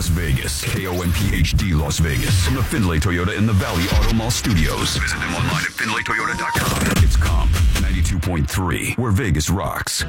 Las Vegas. KOMPHD Las Vegas. From the Findlay Toyota in the Valley Auto Mall Studios. Visit them online at FindlayToyota.com. It's Comp 92.3, where Vegas rocks.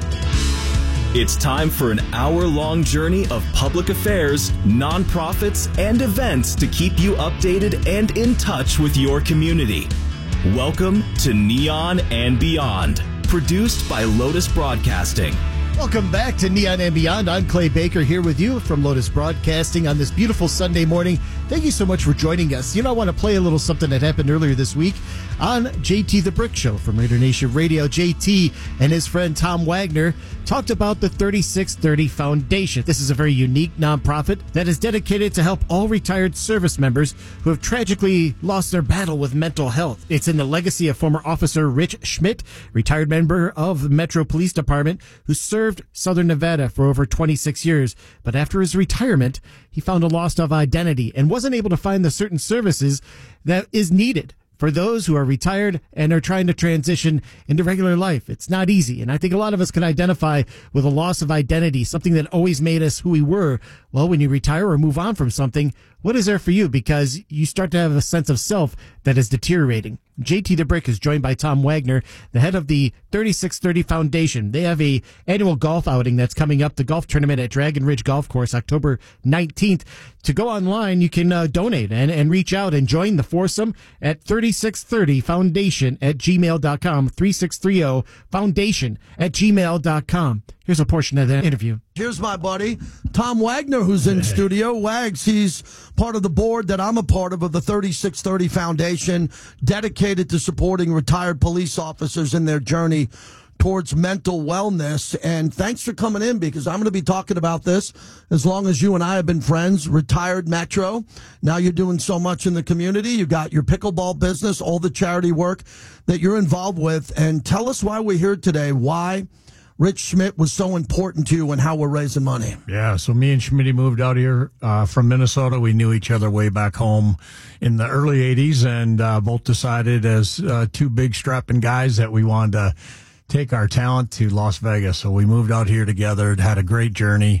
It's time for an hour-long journey of public affairs, nonprofits, and events to keep you updated and in touch with your community. Welcome to Neon and Beyond, produced by Lotus Broadcasting. Welcome back to Neon and Beyond. I'm Clay Baker here with you from Lotus Broadcasting on this beautiful Sunday morning. Thank you so much for joining us. I want to play a little something that happened earlier this week on JT the Brick Show from Raider Nation Radio. JT and his friend Tom Wagner talked about the 3630 Foundation. This is a very unique nonprofit that is dedicated to help all retired service members who have tragically lost their battle with mental health. It's in the legacy of former officer Rich Schmidt, retired member of the Metro Police Department, who served Southern Nevada for over 26 years. But after his retirement, he found a loss of identity and wasn't able to find the certain services that is needed for those who are retired and are trying to transition into regular life. It's not easy. And I think a lot of us can identify with a loss of identity, something that always made us who we were. Well, when you retire or move on from something, what is there for you? Because you start to have a sense of self that is deteriorating. JT the Brick is joined by Tom Wagner, the head of the 3630 Foundation. They have a annual golf outing that's coming up, the golf tournament at Dragon Ridge Golf Course, October 19th. To go online, you can donate and reach out and join the foursome at 3630foundation at gmail.com, 3630 foundation at gmail.com. Here's a portion of the interview. Here's my buddy, Tom Wagner, who's in studio. Wags, he's part of the board that I'm a part of the 3630 Foundation, dedicated to supporting retired police officers in their journey towards mental wellness. And thanks for coming in, because I'm going to be talking about this as long as you and I have been friends. Retired Metro. Now you're doing so much in the community. You got your pickleball business, all the charity work that you're involved with. And tell us why we're here today, why Rich Schmidt was so important to you and how we're raising money. Yeah, so me and Schmitty moved out here from Minnesota. We knew each other way back home in the early 80s, and both decided as two big strapping guys that we wanted to take our talent to Las Vegas. So we moved out here together, had a great journey.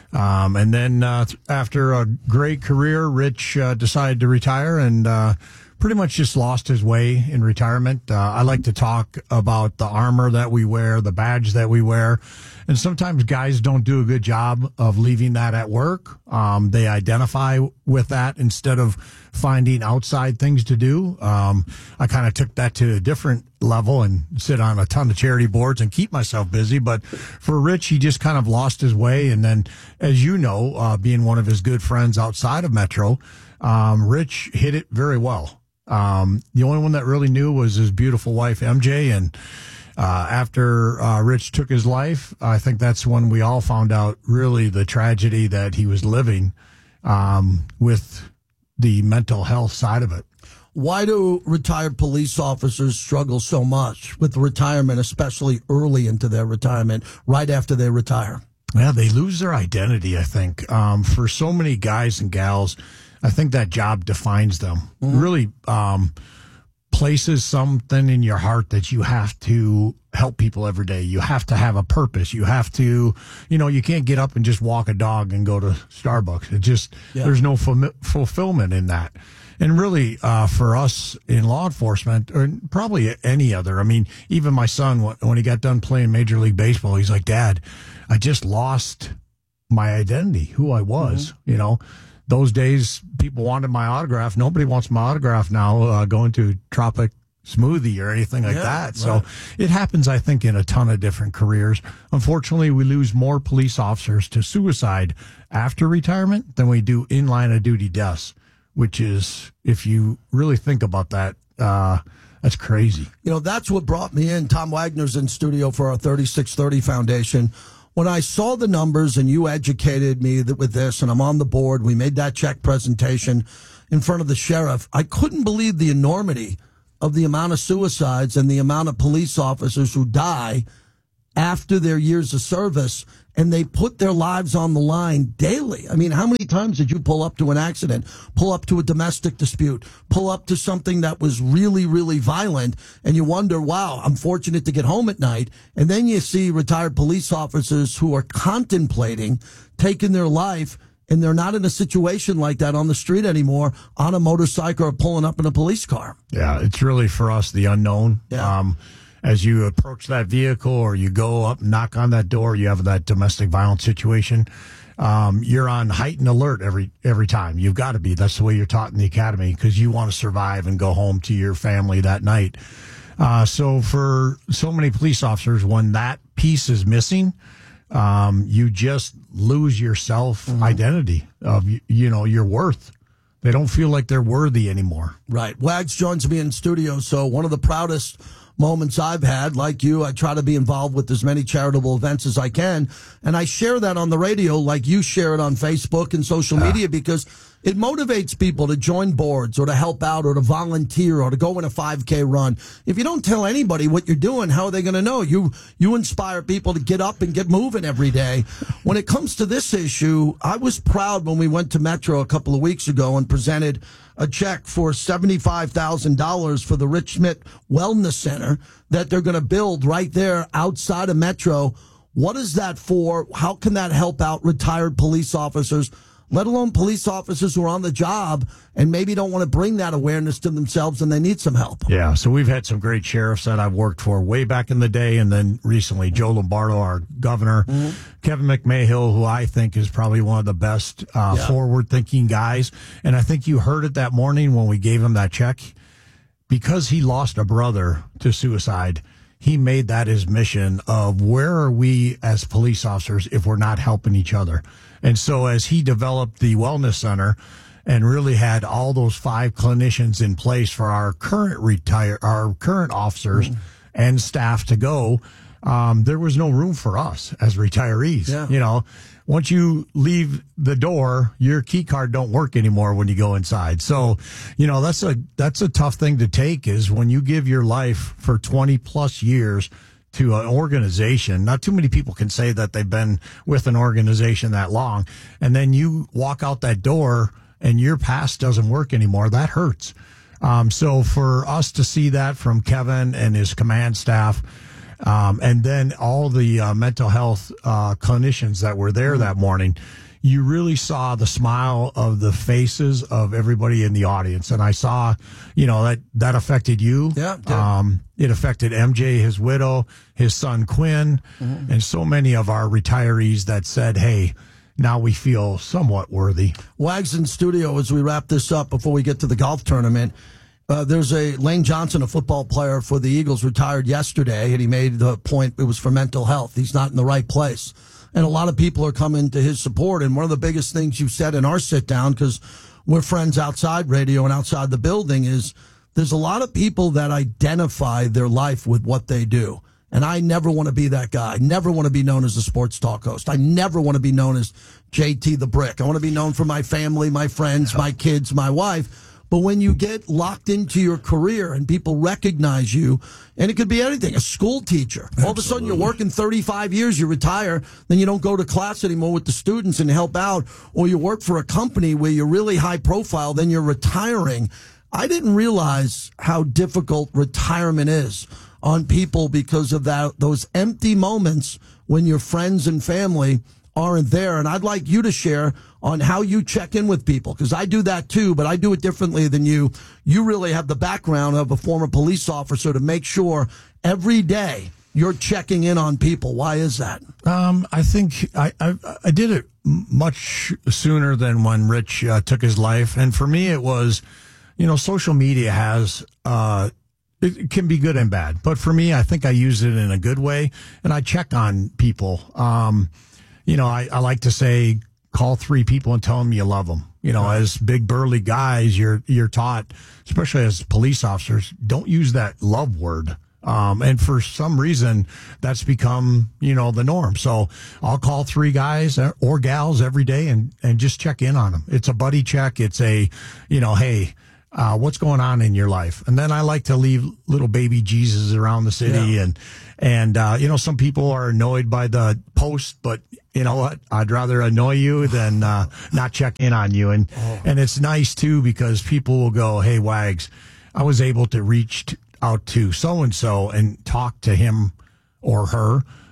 And then after a great career, Rich decided to retire and pretty much just lost his way in retirement. I like to talk about the armor that we wear, the badge that we wear. And sometimes guys don't do a good job of leaving that at work. They identify with that instead of finding outside things to do. I kind of took that to a different level and sit on a ton of charity boards and keep myself busy. But for Rich, he just kind of lost his way. And then, as you know, being one of his good friends outside of Metro, Rich hit it very well. The only one that really knew was his beautiful wife, MJ. And after Rich took his life, I think that's when we all found out really the tragedy that he was living with the mental health side of it. Why do retired police officers struggle so much with retirement, especially early into their retirement, right after they retire? Yeah, they lose their identity, I think. For so many guys and gals, I think that job defines them. Really places something in your heart that you have to help people every day. You have to have a purpose. You have to, you can't get up and just walk a dog and go to Starbucks. It just, there's no fulfillment in that. And really, for us in law enforcement, or probably any other, I mean, even my son, when he got done playing Major League Baseball, he's like, Dad, I just lost my identity, who I was, Those days, people wanted my autograph. Nobody wants my autograph now, going to Tropic Smoothie or anything like that. So it happens, I think, in a ton of different careers. Unfortunately, we lose more police officers to suicide after retirement than we do in line of duty deaths, which is, if you really think about that, that's crazy. That's what brought me in. Tom Wagner's in studio for our 3630 Foundation. When I saw the numbers and you educated me with this, and I'm on the board, we made that check presentation in front of the sheriff, I couldn't believe the enormity of the amount of suicides and the amount of police officers who die after their years of service, and they put their lives on the line daily. I mean, how many times did you pull up to an accident, pull up to a domestic dispute, pull up to something that was really, really violent, and you wonder, wow, I'm fortunate to get home at night. And then you see retired police officers who are contemplating taking their life, and they're not in a situation like that on the street anymore, on a motorcycle or pulling up in a police car. Yeah, it's really for us the unknown. Yeah. As you approach that vehicle or you go up, knock on that door, you have that domestic violence situation. You're on heightened alert every time. You've got to be. That's the way you're taught in the academy, because you want to survive and go home to your family that night. So for so many police officers, when that piece is missing, you just lose your self-identity of, your worth. They don't feel like they're worthy anymore. Right. Wags joins me in studio. So one of the proudest moments I've had, like you, I try to be involved with as many charitable events as I can. And I share that on the radio like you share it on Facebook and social media, because it motivates people to join boards or to help out or to volunteer or to go in a 5K run. If you don't tell anybody what you're doing, how are they going to know? You inspire people to get up and get moving every day. When it comes to this issue, I was proud when we went to Metro a couple of weeks ago and presented a check for $75,000 for the Rich Schmidt Wellness Center that they're going to build right there outside of Metro. What is that for? How can that help out retired police officers, let alone police officers who are on the job and maybe don't want to bring that awareness to themselves and they need some help? Yeah, so we've had some great sheriffs that I've worked for way back in the day, and then recently Joe Lombardo, our governor, Kevin McMahill, who I think is probably one of the best forward-thinking guys. And I think you heard it that morning when we gave him that check. Because he lost a brother to suicide, he made that his mission of where are we as police officers if we're not helping each other. And so as he developed the wellness center and really had all those 5 clinicians in place for our current officers and staff to go, there was no room for us as retirees. Yeah. Once you leave the door, your key card don't work anymore when you go inside. So, that's a tough thing to take, is when you give your life for 20 plus years to an organization. Not too many people can say that they've been with an organization that long. And then you walk out that door and your past doesn't work anymore. That hurts. So for us to see that from Kevin and his command staff, and then all the mental health clinicians that were there that morning, you really saw the smile of the faces of everybody in the audience. And I saw, that affected you. Yeah. It affected MJ, his widow, his son Quinn, and so many of our retirees that said, hey, now we feel somewhat worthy. Wags in studio as we wrap this up before we get to the golf tournament. There's a Lane Johnson, a football player for the Eagles, retired yesterday, and he made the point it was for mental health. He's not in the right place. And a lot of people are coming to his support. And one of the biggest things you said in our sit down, because we're friends outside radio and outside the building, is there's a lot of people that identify their life with what they do. And I never want to be that guy. I never want to be known as a sports talk host. I never want to be known as JT the Brick. I want to be known for my family, my friends, my kids, my wife. But when you get locked into your career and people recognize you, and it could be anything, a school teacher. All of a sudden you're working 35 years, you retire, then you don't go to class anymore with the students and help out, or you work for a company where you're really high profile, then you're retiring. I didn't realize how difficult retirement is on people because of those empty moments when your friends and family aren't there. And I'd like you to share on how you check in with people, because I do that too, but I do it differently than you. You really have the background of a former police officer to make sure every day you're checking in on people. Why is that? I think I did it much sooner than when Rich took his life. And for me, it was, social media has, it can be good and bad. But for me, I think I use it in a good way, and I check on people. I like to say, call 3 people and tell them you love them. As big burly guys, you're taught, especially as police officers, don't use that love word. And for some reason, that's become, the norm. So I'll call 3 guys or gals every day and just check in on them. It's a buddy check. It's a, hey, what's going on in your life? And then I like to leave little baby Jesus around the city. Yeah. And some people are annoyed by the post, but you know what? I'd rather annoy you than not check in on you. And it's nice too, because people will go, hey, Wags, I was able to reach out to so-and-so and talk to him or her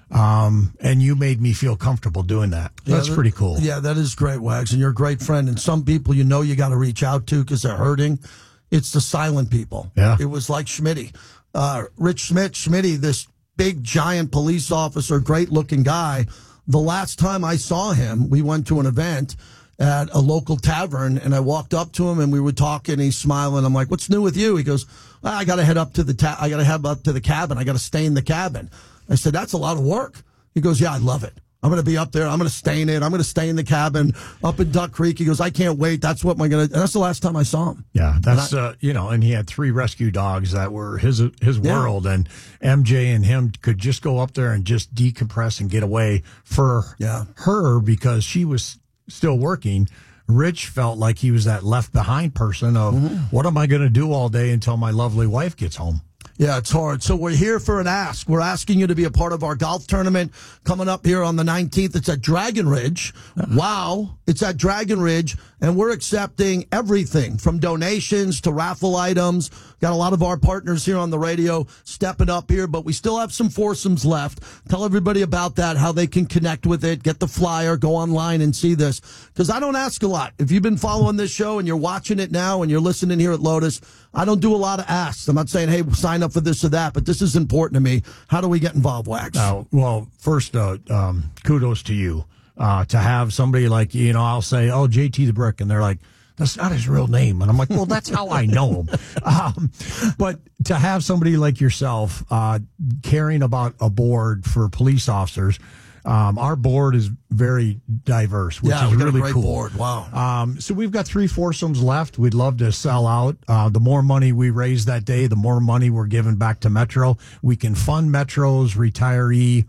And you made me feel comfortable doing that. That's pretty cool. Yeah, that is great, Wags. And you're a great friend. And some people you got to reach out to because they're hurting. It's the silent people. Yeah. It was like Schmitty. Rich Schmitty, this big, giant police officer, great-looking guy. The last time I saw him, we went to an event at a local tavern, and I walked up to him, and we were talking. He's smiling. I'm like, "What's new with you?" He goes, "I got to head up to the cabin. I got to stay in the cabin." I said, "That's a lot of work." He goes, "Yeah, I love it. I'm going to be up there. I'm going to stay in it. I'm going to stay in the cabin up in Duck Creek." He goes, "I can't wait. That's what and that's the last time I saw him." Yeah, that's and he had 3 rescue dogs that were his world, and MJ and him could just go up there and just decompress and get away. For her, because she was still working, Rich felt like he was that left behind person of what am I going to do all day until my lovely wife gets home? Yeah, it's hard. So we're here for an ask. We're asking you to be a part of our golf tournament coming up here on the 19th. It's at Dragon Ridge. Wow. It's at Dragon Ridge, and we're accepting everything from donations to raffle items. Got a lot of our partners here on the radio stepping up here, but we still have some foursomes left. Tell everybody about that, how they can connect with it, get the flyer, go online and see this. Because I don't ask a lot. If you've been following this show and you're watching it now and you're listening here at Lotus, I don't do a lot of asks. I'm not saying, hey, sign up for this or that, but this is important to me. How do we get involved, Wax? Well, first, kudos to you. To have somebody like, I'll say, "Oh, JT the Brick," and they're like, "That's not his real name." And I'm like, well, that's how I know him. But to have somebody like yourself caring about a board for police officers, our board is very diverse, which is really cool. Board. Wow. So we've got 3 foursomes left. We'd love to sell out. The more money we raise that day, the more money we're giving back to Metro. We can fund Metro's retiree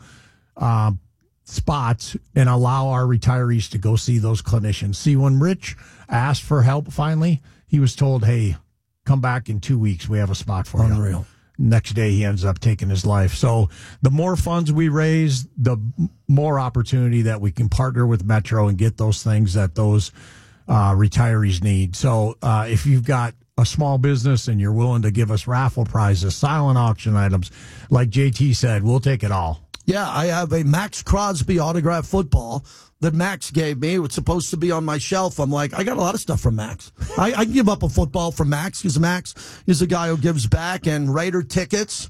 spots and allow our retirees to go see those clinicians. See, when Rich asked for help finally, he was told, "Hey, come back in 2 weeks. We have a spot for you." Unreal. Next day, he ends up taking his life. So the more funds we raise, the more opportunity that we can partner with Metro and get those things that those retirees need. So if you've got a small business and you're willing to give us raffle prizes, silent auction items, like JT said, we'll take it all. Yeah, I have a Max Crosby autographed football that Max gave me. It's supposed to be on my shelf. I'm like, I got a lot of stuff from Max. I give up a football from Max because Max is a guy who gives back. And Raider tickets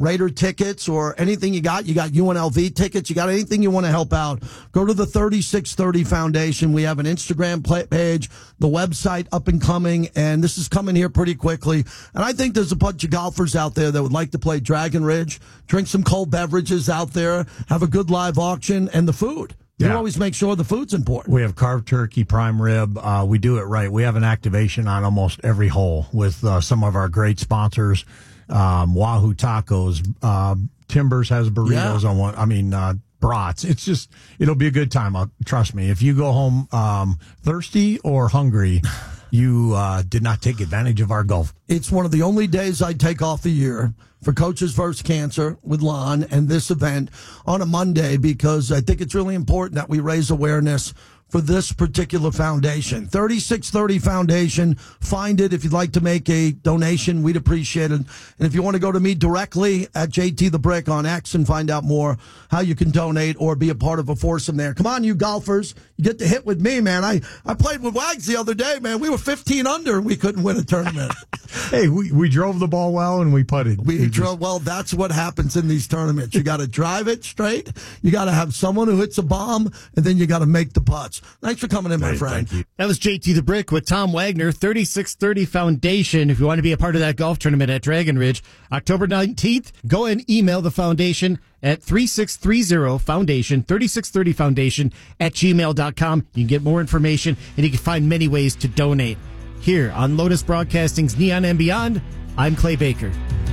or anything you got UNLV tickets, you got anything you want to help out, go to the 3630 Foundation. We have an Instagram page, the website up and coming, and this is coming here pretty quickly. And I think there's a bunch of golfers out there that would like to play Dragon Ridge, drink some cold beverages out there, have a good live auction, and the food. You always make sure the food's important. We have carved turkey, prime rib. We do it right. We have an activation on almost every hole with some of our great sponsors. Wahoo Tacos, Timbers has burritos on one. Brats. It'll be a good time. Trust me. If you go home thirsty or hungry, you did not take advantage of our golf. It's one of the only days I take off a year for Coaches vs. Cancer with Lon and this event on a Monday, because I think it's really important that we raise awareness for this particular foundation. 3630 Foundation. Find it if you'd like to make a donation. We'd appreciate it. And if you want to go to me directly at JT the Brick on X and find out more how you can donate or be a part of a foursome there. Come on, you golfers. You get to hit with me, man. I played with Wags the other day, man. We were 15 under and we couldn't win a tournament. Hey, we drove the ball well and we putted. Well, that's what happens in these tournaments. You got to drive it straight. You got to have someone who hits a bomb, and then you got to make the putts. Thanks for coming in, my friend. Thank you. That was JT the Brick with Tom Wagner, 3630 Foundation. If you want to be a part of that golf tournament at Dragon Ridge, October 19th, go and email the foundation at 3630foundation, 3630foundation at gmail.com. You can get more information, and you can find many ways to donate. Here on Lotus Broadcasting's Neon and Beyond, I'm Clay Baker.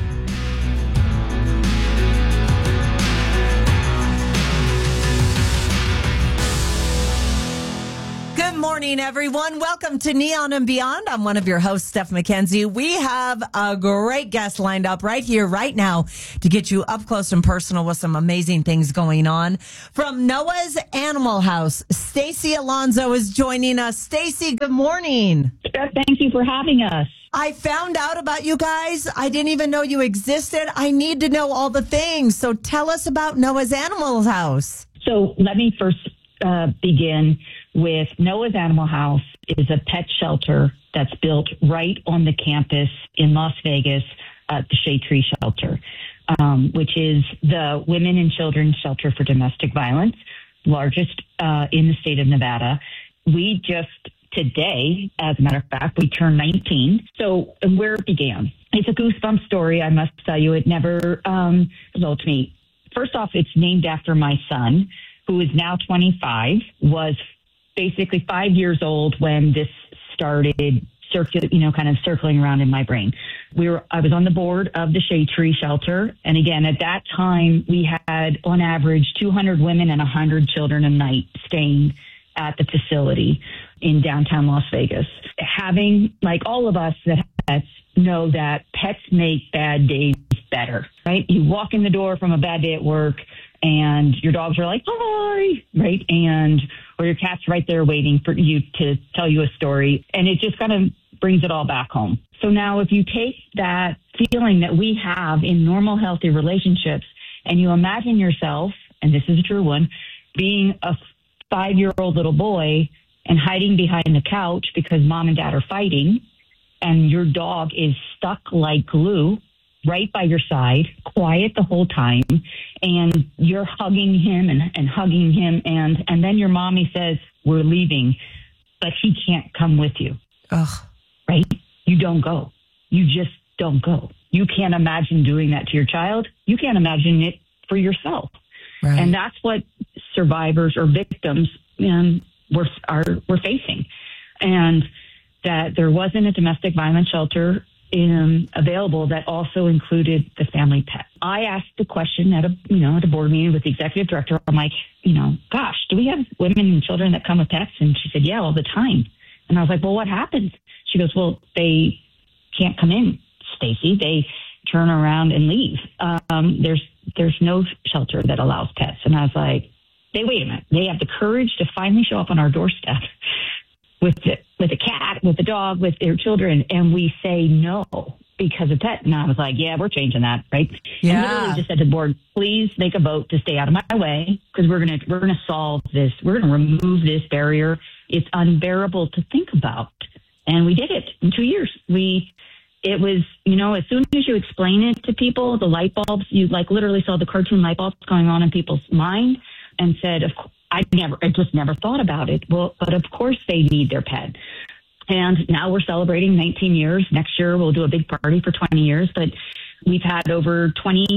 Good morning, everyone. Welcome to Neon and Beyond. I'm one of your hosts, Steph McKenzie. We have a great guest lined up right here, right now, to get you up close and personal with some amazing things going on. From Noah's Animal House, Stacy Alonso is joining us. Stacy, good morning. Steph, thank you for having us. I found out about you guys. I didn't even know you existed. I need to know all the things. So tell us about Noah's Animal House. So let me first begin with Noah's Animal House is a pet shelter that's built right on the campus in Las Vegas at the Shade Tree Shelter, which is the women and children shelter for domestic violence, largest in the state of Nevada. We just today, as a matter of fact, we turned 19. So where it began, it's a goosebump story, I must tell you. It never told to me. First off, it's named after my son, who is now 25, was basically 5 years old when this started circling around in my brain. I was on the board of the Shade Tree Shelter. And again, at that time, we had on average 200 women and 100 children a night staying at the facility in downtown Las Vegas. Having, like all of us that have pets, know that pets make bad days better, right? You walk in the door from a bad day at work and your dogs are like, hi, right? Or your cat's right there waiting for you to tell you a story. And it just kind of brings it all back home. So now if you take that feeling that we have in normal, healthy relationships and you imagine yourself, and this is a true one, being a 5-year-old little boy and hiding behind the couch because mom and dad are fighting and your dog is stuck like glue right by your side, quiet the whole time, and you're hugging him and hugging him, and then your mommy says, we're leaving, but he can't come with you. Ugh. Right? You don't go. You just don't go. You can't imagine doing that to your child. You can't imagine it for yourself. Right. And that's what survivors or victims were facing. And that there wasn't a domestic violence shelter available that also included the family pet. I asked the question at a board meeting with the executive director. I'm like, gosh, do we have women and children that come with pets? And she said, yeah, all the time. And I was like, well, what happens? She goes, well, they can't come in, Stacy. They turn around and leave. There's no shelter that allows pets. And I was like, wait a minute. They have the courage to finally show up on our doorstep with a cat, with a dog, with their children, and we say no because of pet. And I was like, yeah, we're changing that, right? Yeah. And literally just said to the board, please make a vote to stay out of my way because we're gonna solve this. We're gonna remove this barrier. It's unbearable to think about, and we did it in 2 years. It was, as soon as you explain it to people, the light bulbs, you literally saw the cartoon light bulbs going on in people's mind, and said, I just never thought about it. Well, but of course they need their pet. And now we're celebrating 19 years. Next year we'll do a big party for 20 years, but we've had over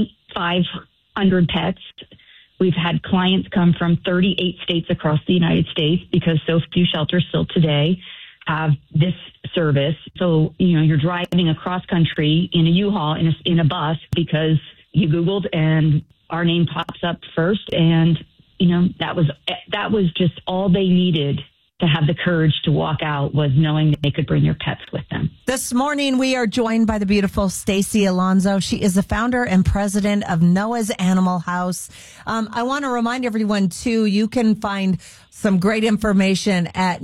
2,500 pets. We've had clients come from 38 states across the United States because so few shelters still today have this service. So, you're driving across country in a U-Haul, in a bus because you Googled and our name pops up first. And, that was just all they needed to have the courage to walk out, was knowing that they could bring their pets with them. This morning, we are joined by the beautiful Stacy Alonso. She is the founder and president of Noah's Animal House. I want to remind everyone, too, you can find some great information at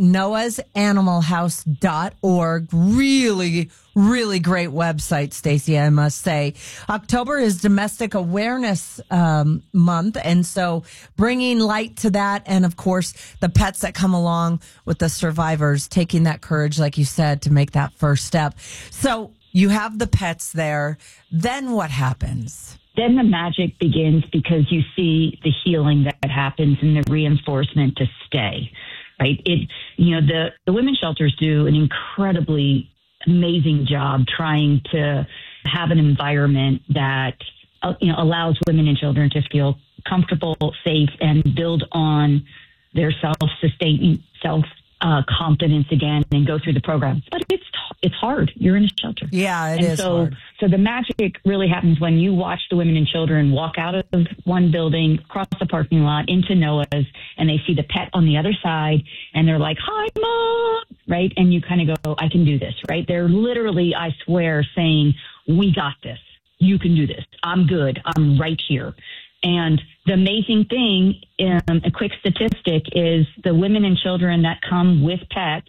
noahsanimalhouse.org. Really, really great website, Stacy, I must say. October is Domestic Awareness Month, and so bringing light to that, and of course, the pets that come along with the survivors, taking that courage, like you said, to make that first step. So you have the pets there. Then what happens? Then the magic begins because you see the healing that happens and the reinforcement to stay, right? The women's shelters do an incredibly amazing job trying to have an environment that, allows women and children to feel comfortable, safe, and build on their self-sustaining, confidence again and go through the program. But it's hard. You're in a shelter. Yeah, it is hard. So the magic really happens when you watch the women and children walk out of one building, cross the parking lot into Noah's, and they see the pet on the other side, and they're like, hi, Mom, right? And you kind of go, I can do this, right? They're literally, I swear, saying, we got this. You can do this. I'm good. I'm right here. And the amazing thing, a quick statistic, is the women and children that come with pets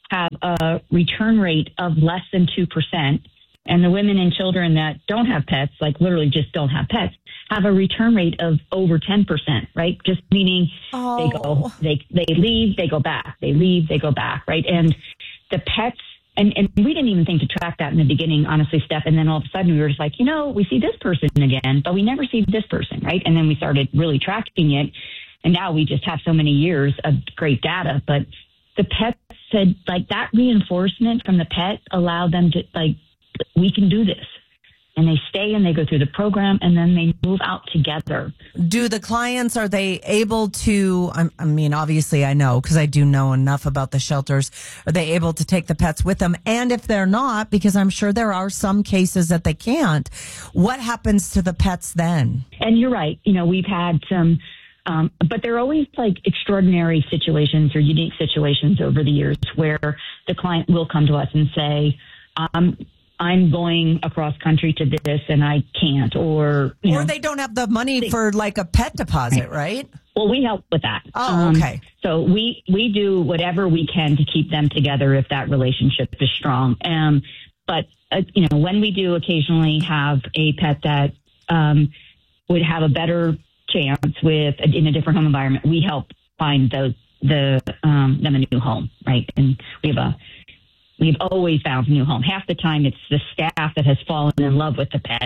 have a return rate of less than 2%. And the women and children that don't have pets, like literally just don't have pets, have a return rate of over 10%, right? Just meaning they leave, they go back, they leave, they go back, right? And the pets, and we didn't even think to track that in the beginning, honestly, Steph. And then all of a sudden we were just like, we see this person again, but we never see this person, right? And then we started really tracking it. And now we just have so many years of great data. But the pets said, like, that reinforcement from the pet allowed them to, like, we can do this. And they stay and they go through the program and then they move out together. Do the clients, are they able to, I mean, obviously I know because I do know enough about the shelters. Are they able to take the pets with them? And if they're not, because I'm sure there are some cases that they can't, what happens to the pets then? And you're right. We've had some, but there are always like extraordinary situations or unique situations over the years where the client will come to us and say, I'm going across country to this and I can't, or they don't have the money for like a pet deposit, right? Well, we help with that. Oh, okay. So we do whatever we can to keep them together if that relationship is strong. But when we do occasionally have a pet that would have a better chance in a different home environment, we help find them a new home, right? And we've always found a new home. Half the time it's the staff that has fallen in love with the pet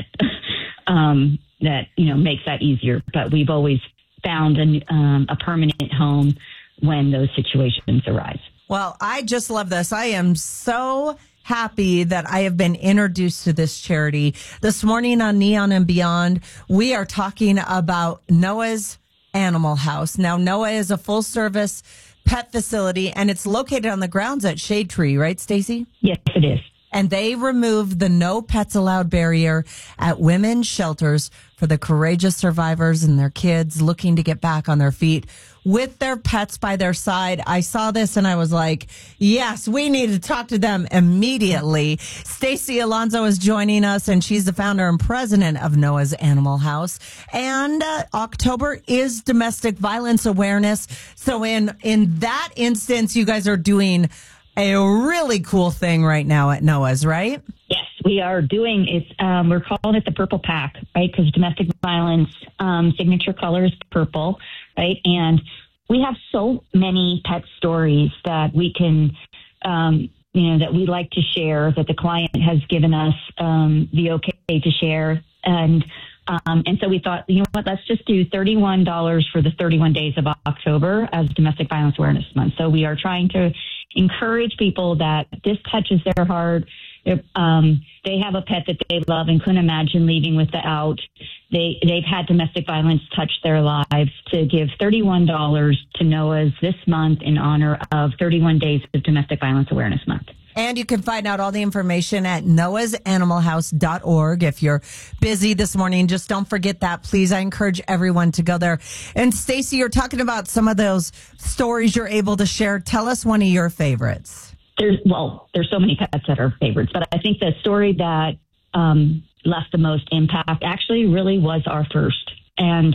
that, makes that easier. But we've always found a permanent home when those situations arise. Well, I just love this. I am so happy that I have been introduced to this charity. This morning on Neon and Beyond, we are talking about Noah's Animal House. Now, Noah is a full-service pet facility, and it's located on the grounds at Shade Tree, right, Stacey? Yes, it is. And they removed the no pets allowed barrier at women's shelters for the courageous survivors and their kids looking to get back on their feet with their pets by their side. I saw this and I was like, yes, we need to talk to them immediately. Stacey Alonso is joining us, and she's the founder and president of Noah's Animal House. And October is Domestic Violence Awareness. So in that instance, you guys are doing a really cool thing right now at Noah's, right? Yes, we are doing it. We're calling it the Purple Pack, right? Because domestic violence signature color is purple, right? And we have so many pet stories that we can, that we like to share, that the client has given us the okay to share. And so we thought, let's just do $31 for the 31 days of October as Domestic Violence Awareness Month. So we are trying to encourage people that this touches their heart. They have a pet that they love and couldn't imagine leaving without. They've had domestic violence touch their lives. To give $31 to Noah's this month in honor of 31 days of Domestic Violence Awareness Month. And you can find out all the information at noahsanimalhouse.org. If you're busy this morning, just don't forget that. Please, I encourage everyone to go there. And Stacey, you're talking about some of those stories you're able to share. Tell us one of your favorites. There's so many pets that are favorites, but I think the story that left the most impact actually really was our first. And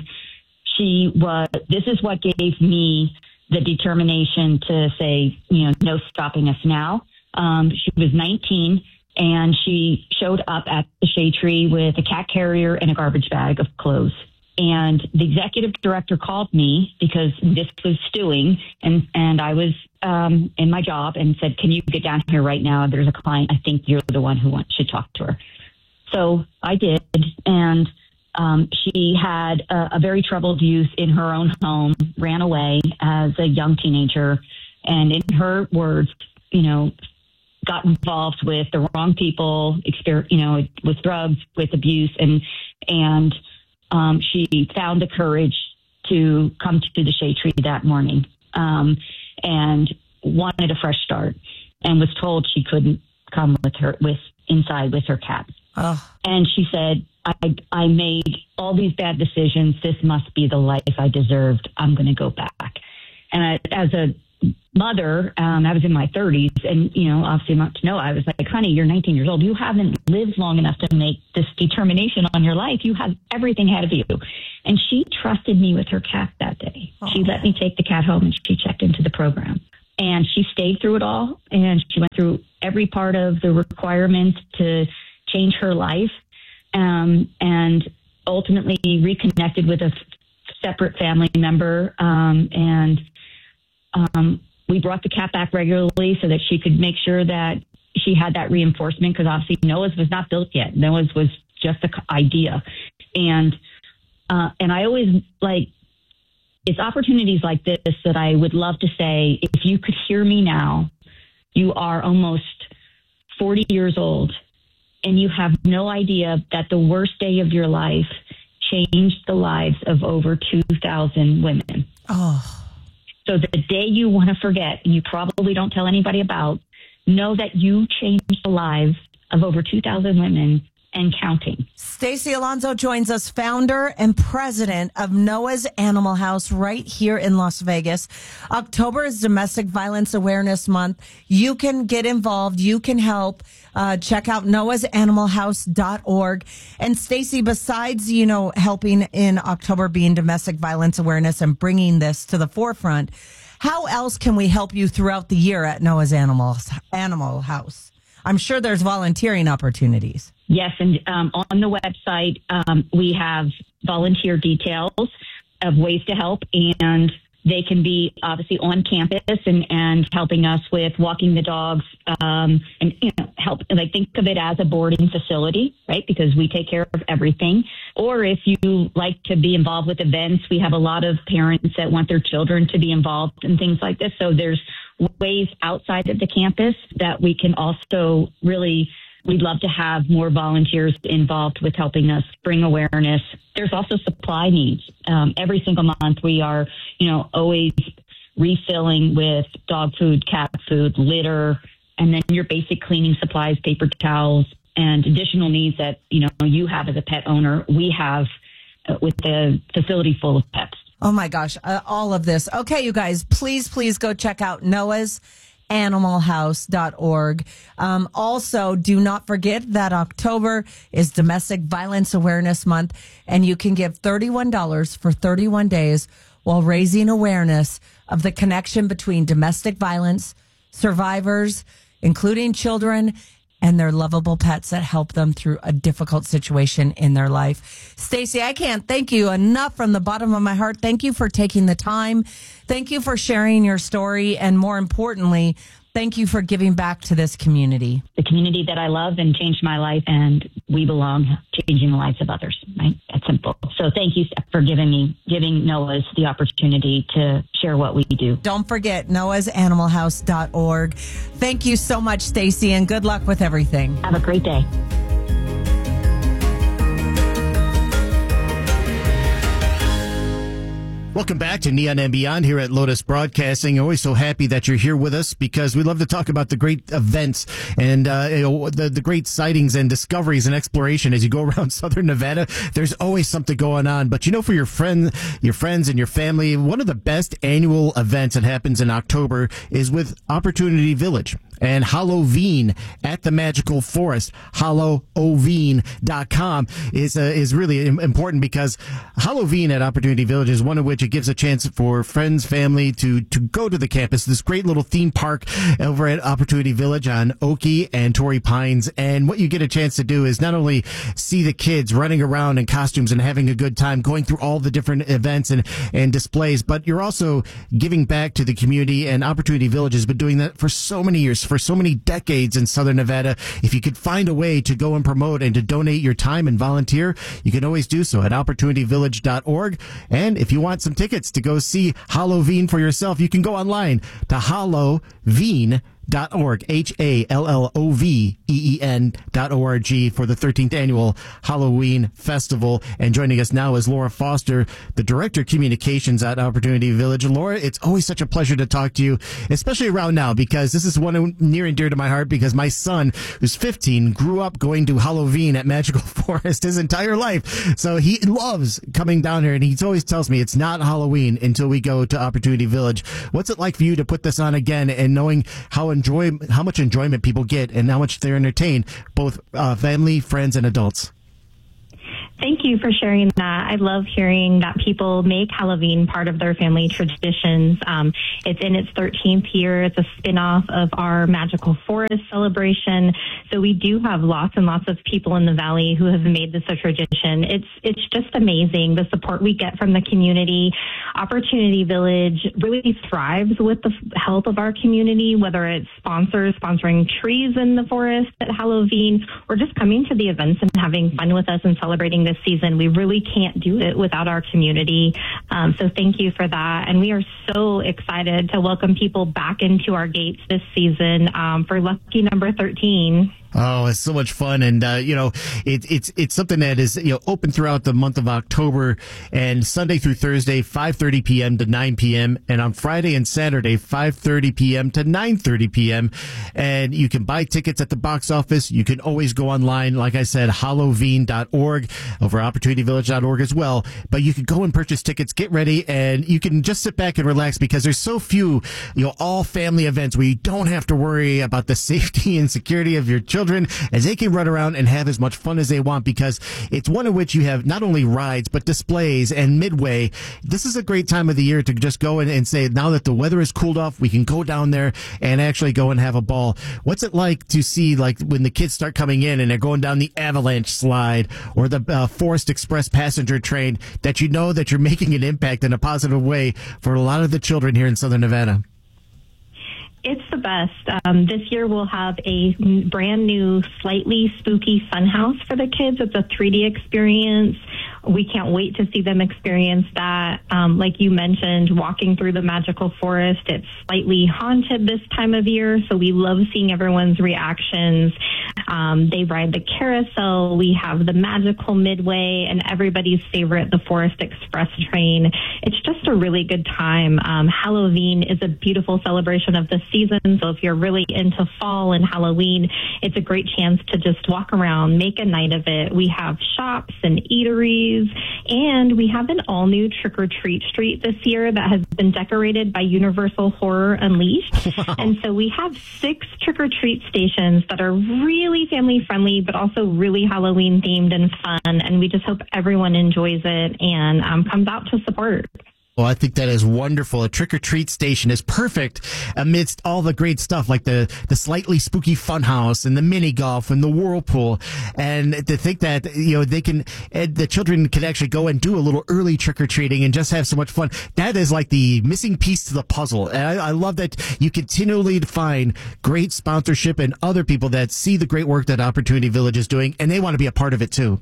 this is what gave me the determination to say, no stopping us now. She was 19 and she showed up at the Shade Tree with a cat carrier and a garbage bag of clothes. And the executive director called me because this was stewing, and I was in my job, and said, can you get down here right now? There's a client. I think you're the one who should talk to her. So I did. And she had a very troubled youth in her own home, ran away as a young teenager. And in her words, got involved with the wrong people, with drugs, with abuse, and she found the courage to come to the Shade Tree that morning, and wanted a fresh start, and was told she couldn't come inside with her cat. Oh. And she said, I made all these bad decisions. This must be the life I deserved. I'm going to go back. And as a mother, I was in my 30s, and, obviously not to know, I was like, honey, you're 19 years old. You haven't lived long enough to make this determination on your life. You have everything ahead of you. And she trusted me with her cat that day. Oh. She let me take the cat home, and she checked into the program. And she stayed through it all, and she went through every part of the requirements to change her life, and ultimately reconnected with a separate family member. We brought the cat back regularly so that she could make sure that she had that reinforcement, because obviously Noah's was not built yet. Noah's was just an idea. And I always it's opportunities like this that I would love to say, if you could hear me now, you are almost 40 years old and you have no idea that the worst day of your life changed the lives of over 2,000 women. Oh. So the day you want to forget, and you probably don't tell anybody about, know that you changed the lives of over 2,000 women and counting. Stacey Alonso joins us, founder and president of Noah's Animal House right here in Las Vegas. October is Domestic Violence Awareness Month. You can get involved. You can help. Check out noahsanimalhouse.org. And Stacey, besides, helping in October being Domestic Violence Awareness and bringing this to the forefront, how else can we help you throughout the year at Noah's Animal House? I'm sure there's volunteering opportunities. Yes, and on the website, we have volunteer details of ways to help, and they can be obviously on campus and helping us with walking the dogs, and help. And I think of it as a boarding facility, right? Because we take care of everything. Or if you like to be involved with events, we have a lot of parents that want their children to be involved in things like this. So there's ways outside of the campus that we can also really. We'd love to have more volunteers involved with helping us bring awareness. There's also supply needs. Every single month we are, always refilling with dog food, cat food, litter, and then your basic cleaning supplies, paper towels, and additional needs that, you have as a pet owner. We have with the facility full of pets. Oh my gosh, all of this. Okay, you guys, please go check out noahsanimalhouse.org. Also, do not forget that October is Domestic Violence Awareness Month, and you can give $31 for 31 days while raising awareness of the connection between domestic violence, survivors, including children, and their lovable pets that help them through a difficult situation in their life. Stacey, I can't thank you enough from the bottom of my heart. Thank you for taking the time. Thank you for sharing your story. And more importantly, thank you for giving back to this community. The community that I love and changed my life, and we belong changing the lives of others, right? That's simple. So thank you for giving Noah's the opportunity to share what we do. Don't forget, noahsanimalhouse.org. Thank you so much, Stacey, and good luck with everything. Have a great day. Welcome back to Neon and Beyond here at Lotus Broadcasting. Always so happy that you're here with us because we love to talk about the great events and the great sightings and discoveries and exploration as you go around Southern Nevada. There's always something going on. But for your friends and your family, one of the best annual events that happens in October is with Opportunity Village and Halloween at the Magical Forest. Halloween.com is really important because Halloween at Opportunity Village is one of which it gives a chance for friends, family to go to the campus. This great little theme park over at Opportunity Village on Oakey and Torrey Pines. And what you get a chance to do is not only see the kids running around in costumes and having a good time, going through all the different events and displays, but you're also giving back to the community. And Opportunity Village has been doing that for so many years, for so many decades in Southern Nevada. If you could find a way to go and promote and to donate your time and volunteer, you can always do so at opportunityvillage.org. And if you want some tickets to go see Halloween for yourself, you can go online to Halloween.org, HALLOVEEN.org for the 13th annual Halloween Festival. And joining us now is Laura Foster, the Director of Communications at Opportunity Village. Laura, it's always such a pleasure to talk to you, especially around now, because this is one near and dear to my heart because my son, who's 15, grew up going to Halloween at Magical Forest his entire life. So he loves coming down here, and he always tells me it's not Halloween until we go to Opportunity Village. What's it like for you to put this on again and knowing how much enjoyment people get and how much they're entertained, both family, friends, and adults? Thank you for sharing that. I love hearing that people make Halloween part of their family traditions. It's in its 13th year. It's a spinoff of our Magical Forest celebration. So we do have lots and lots of people in the Valley who have made this a tradition. It's just amazing, the support we get from the community. Opportunity Village really thrives with the help of our community, whether it's sponsors sponsoring trees in the forest at Halloween, or just coming to the events and having fun with us and celebrating this season. We really can't do it without our community. So thank you for that. And we are so excited to welcome people back into our gates this season for lucky number 13. Oh, it's so much fun. And, it's something that is, open throughout the month of October and Sunday through Thursday, 5:30 p.m. to 9 p.m. And on Friday and Saturday, 5:30 p.m. to 9:30 p.m. And you can buy tickets at the box office. You can always go online. Like I said, Halloween.org, over OpportunityVillage.org as well. But you can go and purchase tickets, get ready, and you can just sit back and relax because there's so few, all family events where you don't have to worry about the safety and security of your children, as they can run around and have as much fun as they want, because it's one in which you have not only rides but displays. And midway, this is a great time of the year to just go in and say, now that the weather has cooled off, we can go down there and actually go and have a ball. What's it like to see, like, when the kids start coming in and they're going down the avalanche slide or the Forest Express passenger train, that you know that you're making an impact in a positive way for a lot of the children here in Southern Nevada? It's the best. This year we'll have a brand new, slightly spooky funhouse for the kids. It's a 3D experience. We can't wait to see them experience that. Like you mentioned, walking through the magical forest, it's slightly haunted this time of year, so we love seeing everyone's reactions. They ride the carousel. We have the magical midway, and everybody's favorite, the Forest Express train. It's just a really good time. Halloween is a beautiful celebration of the season, so if you're really into fall and Halloween, it's a great chance to just walk around, make a night of it. We have shops and eateries, and we have an all-new trick-or-treat street this year that has been decorated by Universal Horror Unleashed. Wow. And so we have 6 trick-or-treat stations that are really family-friendly, but also really Halloween-themed and fun, and we just hope everyone enjoys it and comes out to support. Well, I think that is wonderful. A trick-or-treat station is perfect amidst all the great stuff like the slightly spooky funhouse and the mini golf and the whirlpool. And to think that, the children can actually go and do a little early trick-or-treating and just have so much fun. That is like the missing piece to the puzzle. And I love that you continually find great sponsorship and other people that see the great work that Opportunity Village is doing, and they want to be a part of it too.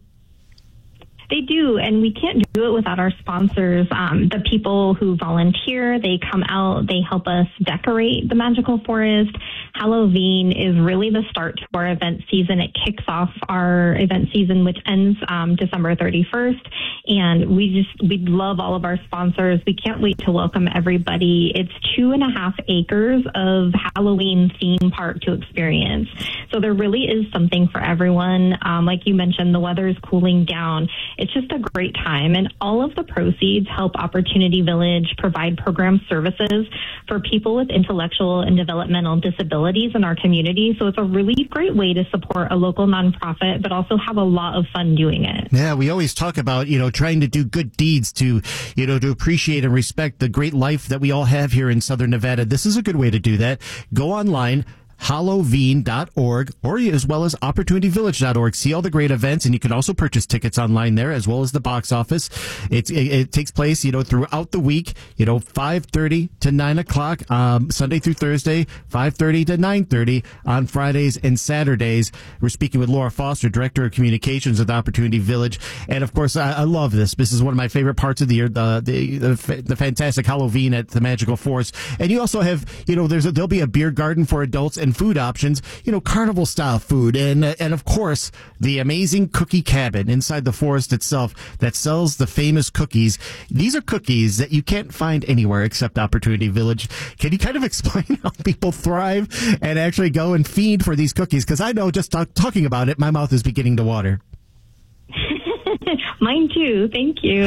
They do, and we can't do it without our sponsors. The people who volunteer, they come out, they help us decorate the magical forest. Halloween is really the start to our event season. It kicks off our event season, which ends December 31st, and we love all of our sponsors. We can't wait to welcome everybody. It's 2.5 acres of Halloween theme park to experience. So there really is something for everyone. Like you mentioned, the weather is cooling down. It's just a great time, and all of the proceeds help Opportunity Village provide program services for people with intellectual and developmental disabilities in our community. So it's a really great way to support a local nonprofit, but also have a lot of fun doing it. Yeah, we always talk about, trying to do good deeds to appreciate and respect the great life that we all have here in Southern Nevada. This is a good way to do that. Go online, Halloween.org, or as well as OpportunityVillage.org. See all the great events, and you can also purchase tickets online there, as well as the box office. It takes place, throughout the week, 5:30 to 9 o'clock, Sunday through Thursday, 5:30 to 9:30 on Fridays and Saturdays. We're speaking with Laura Foster, Director of Communications at Opportunity Village. And of course, I love this. This is one of my favorite parts of the year, the fantastic Halloween at the Magical Forest. And you also have, there'll be a beer garden for adults and food options, carnival style food, and of course the amazing cookie cabin inside the forest itself that sells the famous cookies. These are cookies that you can't find anywhere except Opportunity Village. Can you kind of explain how people thrive and actually go and feed for these cookies? Because I know just talking about it, my mouth is beginning to water. Mine too. Thank you.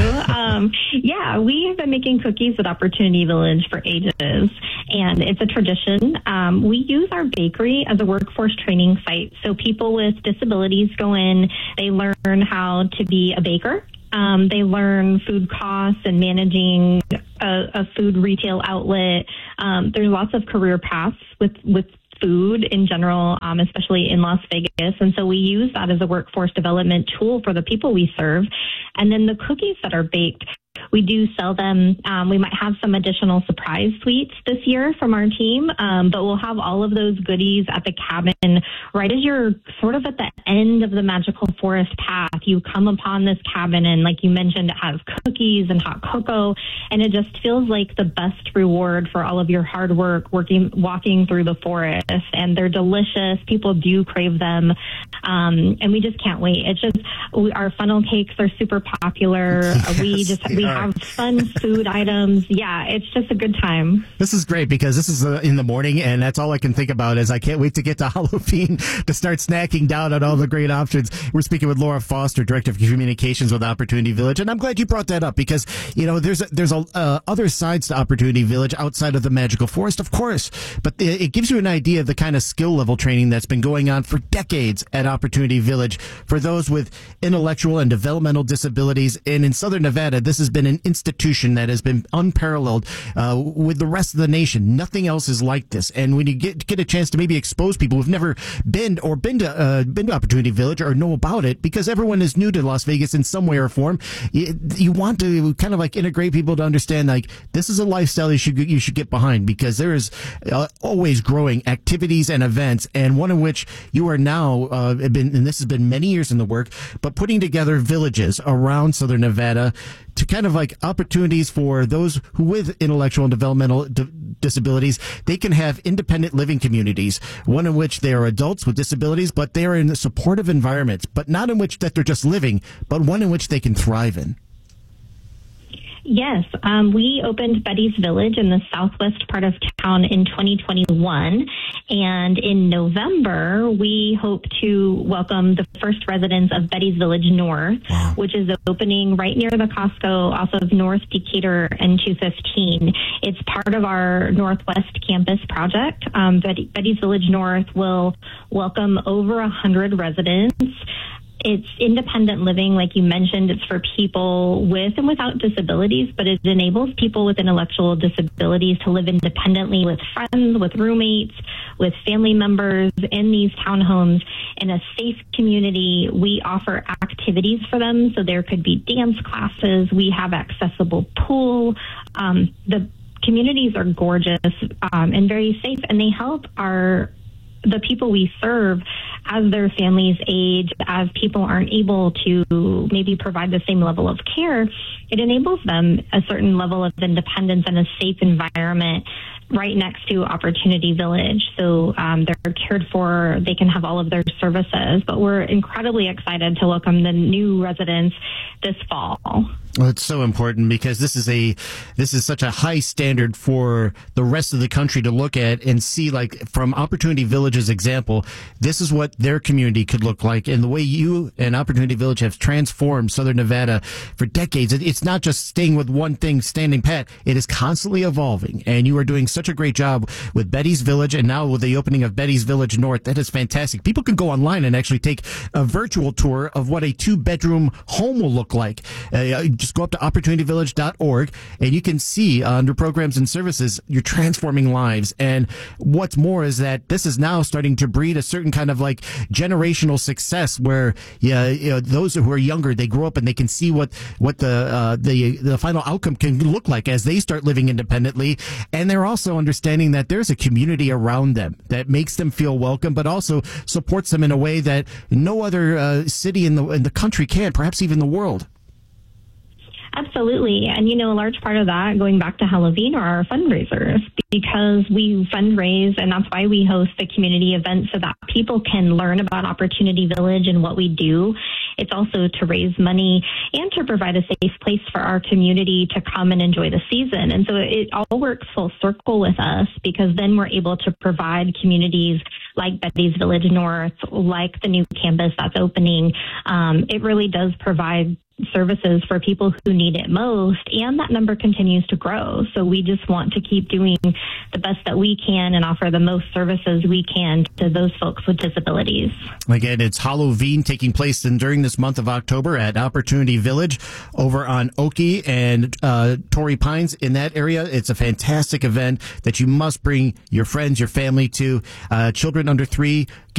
Yeah, we have been making cookies at Opportunity Village for ages, and it's a tradition. We use our bakery as a workforce training site. So people with disabilities go in, they learn how to be a baker. They learn food costs and managing a food retail outlet. There's lots of career paths with food in general, especially in Las Vegas. And so we use that as a workforce development tool for the people we serve. And then the cookies that are baked, we do sell them. We might have some additional surprise sweets this year from our team, but we'll have all of those goodies at the cabin right as you're sort of at the end of the Magical Forest path. You come upon this cabin, and like you mentioned, it has cookies and hot cocoa, and it just feels like the best reward for all of your hard work walking through the forest. And they're delicious. People do crave them, and we just can't wait. It's just our funnel cakes are super popular. Yes, we have fun food items. Yeah, it's just a good time. This is great because this is in the morning, and that's all I can think about is I can't wait to get to Halloween to start snacking down on all the great options. We're speaking with Laura Foster, Director of Communications with Opportunity Village, and I'm glad you brought that up because, you know, there's other sides to Opportunity Village outside of the Magical Forest, of course, but it gives you an idea of the kind of skill level training that's been going on for decades at Opportunity Village for those with intellectual and developmental disabilities. And in Southern Nevada, this has been an institution that has been unparalleled with the rest of the nation. Nothing else is like this. And when you get a chance to maybe expose people who've never been to Opportunity Village or know about it, because everyone is new to Las Vegas in some way or form, you want to kind of like integrate people to understand like this is a lifestyle you should get behind, because there is always growing activities and events, and one in which you are now and this has been many years in the work, but putting together villages around Southern Nevada to kind of like opportunities for those who with intellectual and developmental disabilities. They can have independent living communities, one in which they are adults with disabilities, but they are in supportive environments, but not in which that they're just living, but one in which they can thrive in. Yes, we opened Betty's Village in the southwest part of town in 2021, and in November, we hope to welcome the first residents of Betty's Village North, which is opening right near the Costco off of North Decatur and 215. It's part of our Northwest Campus project. Betty's Village North will welcome over 100 residents. It's independent living, like you mentioned. It's for people with and without disabilities, but it enables people with intellectual disabilities to live independently with friends, with roommates, with family members in these townhomes in a safe community. We offer activities for them, so there could be dance classes. We have accessible pool. The communities are gorgeous and very safe, and they help the people we serve as their families age, as people aren't able to maybe provide the same level of care. It enables them a certain level of independence and a safe environment right next to Opportunity Village. So they're cared for, they can have all of their services, but we're incredibly excited to welcome the new residents this fall. Well, it's so important because this is such a high standard for the rest of the country to look at and see, like from Opportunity Village's example, this is what their community could look like. And the way you and Opportunity Village have transformed Southern Nevada for decades, it's not just staying with one thing, standing pat. It is constantly evolving. And you are doing such a great job with Betty's Village, and now with the opening of Betty's Village North. That is fantastic. People can go online and actually take a virtual tour of what a 2-bedroom home will look like. Just go up to opportunityvillage.org and you can see under programs and services, you're transforming lives. And what's more is that this is now starting to breed a certain kind of like generational success where those who are younger, they grow up and they can see what the final outcome can look like as they start living independently. And they're also understanding that there's a community around them that makes them feel welcome, but also supports them in a way that no other city in the country can, perhaps even the world. Absolutely. And, a large part of that, going back to Halloween, are our fundraisers, because we fundraise, and that's why we host the community events so that people can learn about Opportunity Village and what we do. it's also to raise money and to provide a safe place for our community to come and enjoy the season. And so it all works full circle with us, because then we're able to provide communities like Betty's Village North, like the new campus that's opening. It really does provide services for people who need it most, and that number continues to grow. So we just want to keep doing the best that we can and offer the most services we can to those folks with disabilities. Again, it's Halloween taking place during this month of October at Opportunity Village over on Oakey and Torrey Pines in that area. It's a fantastic event that you must bring your friends, your family to. Children under 3